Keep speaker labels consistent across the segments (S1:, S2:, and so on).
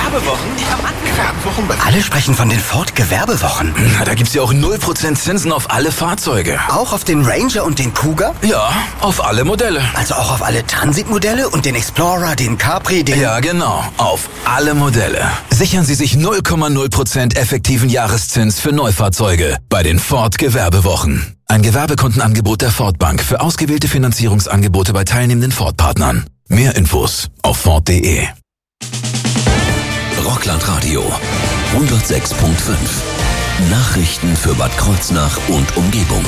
S1: Gewerbewochen? Gewerbewochen?
S2: Alle sprechen von den Ford Gewerbewochen.
S1: Na, da gibt's ja auch 0% Zinsen auf alle Fahrzeuge.
S2: Auch auf den Ranger und den Cougar?
S1: Ja, auf alle Modelle.
S2: Also auch auf alle Transitmodelle und den Explorer, den Capri, den...
S1: Ja, genau. Auf alle Modelle. Sichern Sie sich 0,0% effektiven Jahreszins für Neufahrzeuge bei den Ford Gewerbewochen. Ein Gewerbekundenangebot der Ford Bank für ausgewählte Finanzierungsangebote bei teilnehmenden Ford-Partnern. Mehr Infos auf Ford.de.
S3: Rockland Radio 106.5. Nachrichten für Bad Kreuznach und Umgebung.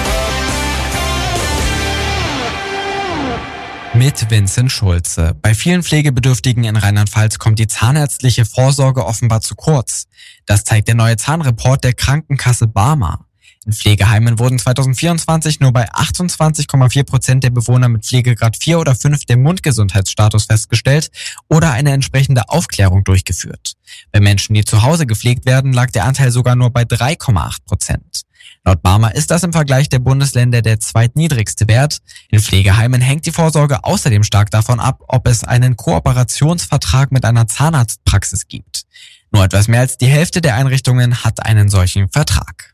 S4: Mit Vincent Schulze. Bei vielen Pflegebedürftigen in Rheinland-Pfalz kommt die zahnärztliche Vorsorge offenbar zu kurz. Das zeigt der neue Zahnreport der Krankenkasse Barmer. In Pflegeheimen wurden 2024 nur bei 28,4% der Bewohner mit Pflegegrad 4 oder 5 der Mundgesundheitsstatus festgestellt oder eine entsprechende Aufklärung durchgeführt. Bei Menschen, die zu Hause gepflegt werden, lag der Anteil sogar nur bei 3,8%. Laut Barmer ist das im Vergleich der Bundesländer der zweitniedrigste Wert. In Pflegeheimen hängt die Vorsorge außerdem stark davon ab, ob es einen Kooperationsvertrag mit einer Zahnarztpraxis gibt. Nur etwas mehr als die Hälfte der Einrichtungen hat einen solchen Vertrag.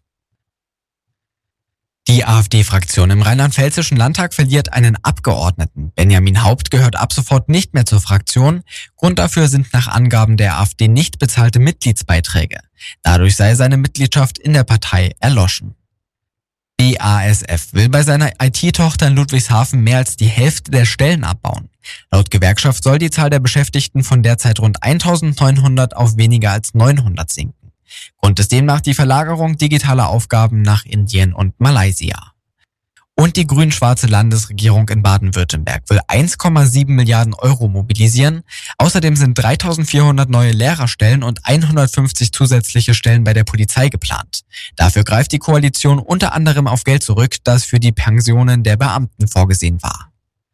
S4: Die AfD-Fraktion im Rheinland-Pfälzischen Landtag verliert einen Abgeordneten. Benjamin Haupt gehört ab sofort nicht mehr zur Fraktion. Grund dafür sind nach Angaben der AfD nicht bezahlte Mitgliedsbeiträge. Dadurch sei seine Mitgliedschaft in der Partei erloschen. BASF will bei seiner IT-Tochter in Ludwigshafen mehr als die Hälfte der Stellen abbauen. Laut Gewerkschaft soll die Zahl der Beschäftigten von derzeit rund 1.900 auf weniger als 900 sinken. Grund ist demnach die Verlagerung digitaler Aufgaben nach Indien und Malaysia. Und die grün-schwarze Landesregierung in Baden-Württemberg will 1,7 Milliarden Euro mobilisieren. Außerdem sind 3.400 neue Lehrerstellen und 150 zusätzliche Stellen bei der Polizei geplant. Dafür greift die Koalition unter anderem auf Geld zurück, das für die Pensionen der Beamten vorgesehen war.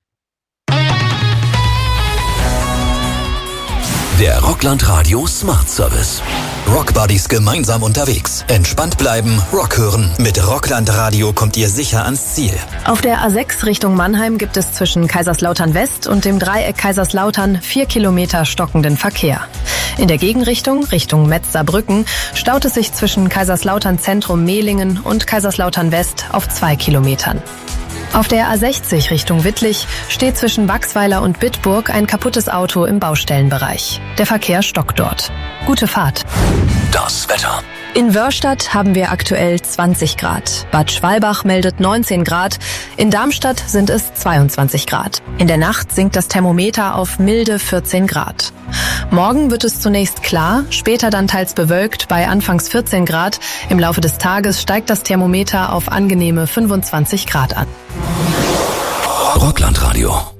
S3: Der Rockland Radio Smart Service. Rockbuddies gemeinsam unterwegs. Entspannt bleiben, Rock hören. Mit Rockland Radio kommt ihr sicher ans Ziel.
S5: Auf der A6 Richtung Mannheim gibt es zwischen Kaiserslautern West und dem Dreieck Kaiserslautern 4 Kilometer stockenden Verkehr. In der Gegenrichtung, Richtung Metz-Saarbrücken, staut es sich zwischen Kaiserslautern Zentrum Mehlingen und Kaiserslautern West auf 2 Kilometern. Auf der A60 Richtung Wittlich steht zwischen Wachsweiler und Bitburg ein kaputtes Auto im Baustellenbereich. Der Verkehr stockt dort. Gute Fahrt.
S3: Das Wetter.
S5: In Wörrstadt haben wir aktuell 20 Grad. Bad Schwalbach meldet 19 Grad. In Darmstadt sind es 22 Grad. In der Nacht sinkt das Thermometer auf milde 14 Grad. Morgen wird es zunächst klar, später dann teils bewölkt bei anfangs 14 Grad. Im Laufe des Tages steigt das Thermometer auf angenehme 25 Grad an.
S3: Rockland Radio.